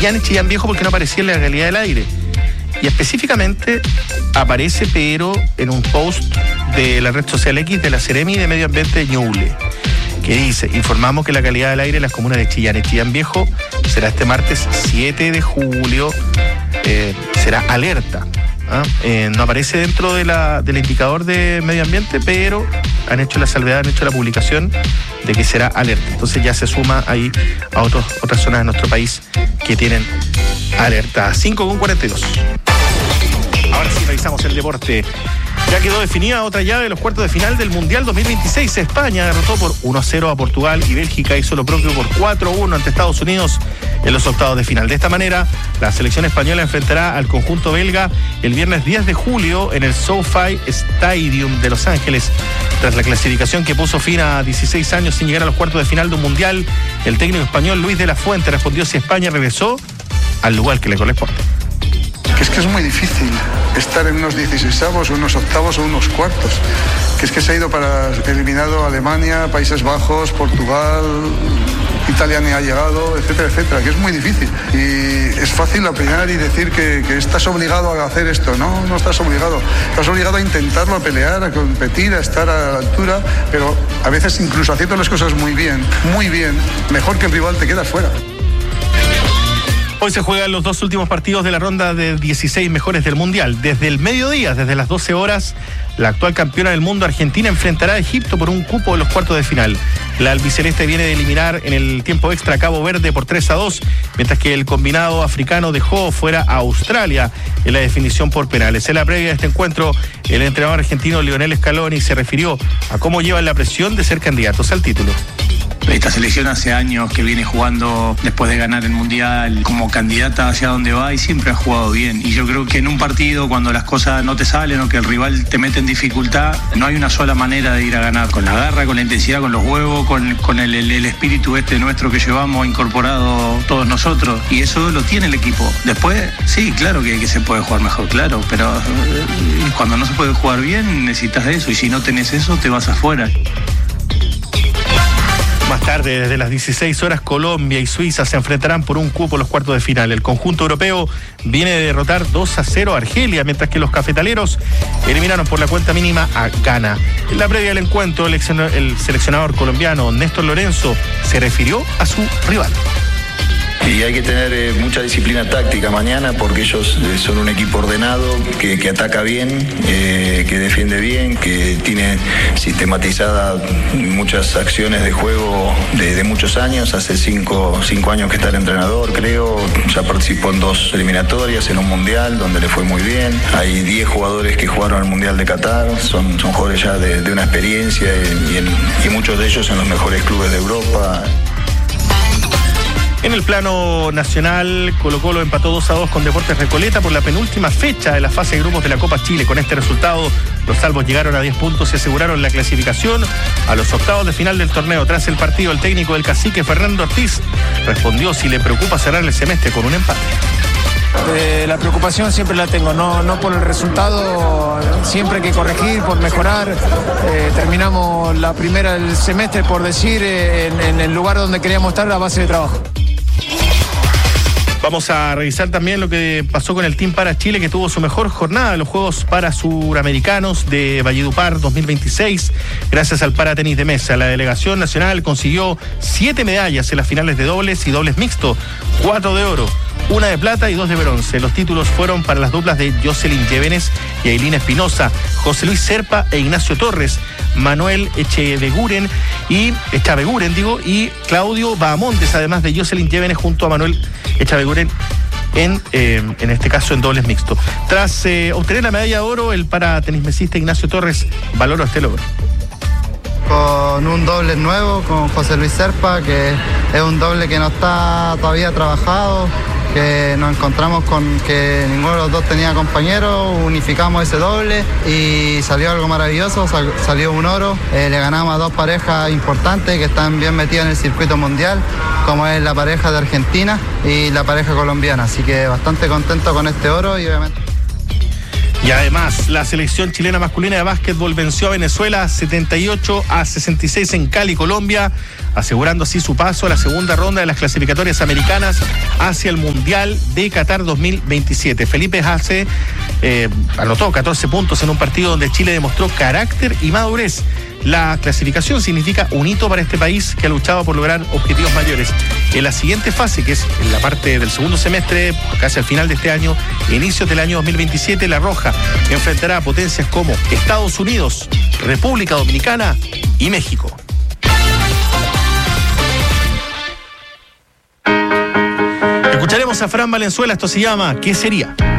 Chillán y Chillán Viejo porque no aparecía en la calidad del aire. Y específicamente aparece, pero en un post de la red social X de la Seremi de Medio Ambiente de Ñuble, que dice: informamos que la calidad del aire en las comunas de Chillán y Chillán Viejo será este martes 7 de julio, será alerta. No aparece dentro del indicador de medio ambiente, pero han hecho la salvedad, han hecho la publicación de que será alerta. Entonces ya se suma ahí a otras zonas de nuestro país que tienen alerta. 5:42. Ahora sí revisamos el deporte. Ya quedó definida otra llave de los cuartos de final del Mundial 2026. España derrotó por 1-0 a Portugal y Bélgica hizo lo propio por 4-1 ante Estados Unidos en los octavos de final. De esta manera, la selección española enfrentará al conjunto belga el viernes 10 de julio en el SoFi Stadium de Los Ángeles. Tras la clasificación que puso fin a 16 años sin llegar a los cuartos de final de un Mundial, el técnico español Luis de la Fuente respondió si España regresó al lugar que le corresponde. Es que es muy difícil estar en unos 16avos, unos octavos o unos cuartos. Que se ha ido eliminado Alemania, Países Bajos, Portugal, Italia ni ha llegado, etcétera, etcétera, que es muy difícil. Y es fácil opinar y decir que estás obligado a hacer esto. No, no estás obligado. Estás obligado a intentarlo, a pelear, a competir, a estar a la altura, pero a veces incluso haciendo las cosas muy bien, mejor que el rival te quedas fuera. Hoy se juegan los dos últimos partidos de la ronda de 16 mejores del Mundial. Desde el mediodía, desde las 12 horas, la actual campeona del mundo, Argentina, enfrentará a Egipto por un cupo en los cuartos de final. La albiceleste viene de eliminar en el tiempo extra a Cabo Verde por 3-2, mientras que el combinado africano dejó fuera a Australia en la definición por penales. En la previa de este encuentro, el entrenador argentino Lionel Scaloni se refirió a cómo llevan la presión de ser candidatos al título. Esta selección hace años que viene jugando después de ganar el Mundial como candidata hacia donde va y siempre ha jugado bien. Y yo creo que en un partido, cuando las cosas no te salen o que el rival te mete en dificultad, no hay una sola manera de ir a ganar. Con la garra, con la intensidad, con los huevos, con el espíritu nuestro que llevamos incorporado todos nosotros. Y eso lo tiene el equipo. Después, sí, claro que se puede jugar mejor, claro. Pero cuando no se puede jugar bien, necesitas eso. Y si no tenés eso, te vas afuera. Más tarde, desde las 16 horas, Colombia y Suiza se enfrentarán por un cupo en los cuartos de final. El conjunto europeo viene de derrotar 2-0 a Argelia, mientras que los cafetaleros eliminaron por la cuenta mínima a Ghana. En la previa del encuentro, el seleccionador colombiano Néstor Lorenzo se refirió a su rival. Y hay que tener mucha disciplina táctica mañana porque ellos son un equipo ordenado, que ataca bien, que defiende bien, que tiene sistematizadas muchas acciones de juego de muchos años. Hace 5 años que está el entrenador, creo. Ya participó en 2 eliminatorias, en un mundial donde le fue muy bien. Hay 10 jugadores que jugaron al Mundial de Qatar. Son jugadores ya de una experiencia y muchos de ellos en los mejores clubes de Europa. En el plano nacional, Colo-Colo empató 2-2 con Deportes Recoleta por la penúltima fecha de la fase de grupos de la Copa Chile. Con este resultado, los salvos llegaron a 10 puntos y aseguraron la clasificación a los octavos de final del torneo. Tras el partido, el técnico del Cacique, Fernando Ortiz, respondió si le preocupa cerrar el semestre con un empate. La preocupación siempre la tengo, no por el resultado, siempre hay que corregir, por mejorar. Terminamos la primera del semestre, por decir, en el lugar donde queríamos estar a base de trabajo. Vamos a revisar también lo que pasó con el Team Para Chile, que tuvo su mejor jornada en los Juegos Para-Suramericanos de Valledupar 2026. Gracias al paratenis de mesa, la delegación nacional consiguió 7 medallas en las finales de dobles y dobles mixto, 4 de oro, 1 de plata y 2 de bronce. Los títulos fueron para las duplas de Jocelyn Llévenes y Ailina Espinosa, José Luis Serpa e Ignacio Torres, Manuel Echaveguren y Claudio Bahamontes, además de Jocelyn Llévenes junto a Manuel Echaveguren en este caso en dobles mixto. Tras obtener la medalla de oro, el paratenismesista Ignacio Torres valoró este logro. Con un doble nuevo, con José Luis Serpa, que es un doble que no está todavía trabajado, que nos encontramos con que ninguno de los dos tenía compañeros, unificamos ese doble y salió algo maravilloso, salió un oro. Le ganamos a 2 parejas importantes que están bien metidas en el circuito mundial, como es la pareja de Argentina y la pareja colombiana, así que bastante contento con este oro y obviamente... Y además, la selección chilena masculina de básquetbol venció a Venezuela 78-66 en Cali, Colombia, asegurando así su paso a la segunda ronda de las clasificatorias americanas hacia el Mundial de Qatar 2027. Felipe Haase anotó 14 puntos en un partido donde Chile demostró carácter y madurez. La clasificación significa un hito para este país que ha luchado por lograr objetivos mayores. En la siguiente fase, que es en la parte del segundo semestre, casi al final de este año, inicios del año 2027, La Roja enfrentará a potencias como Estados Unidos, República Dominicana y México. Escucharemos a Fran Valenzuela, esto se llama ¿Qué sería?